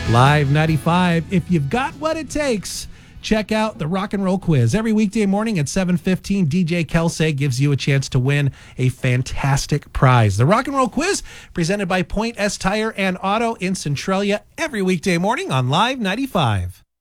Live 95. If you've got what it takes, check out the Rock and Roll Quiz. Every weekday morning at 7:15, DJ Kelsey gives you a chance to win a fantastic prize. The Rock and Roll Quiz, presented by Point S Tire and Auto in Centralia, every weekday morning on Live 95.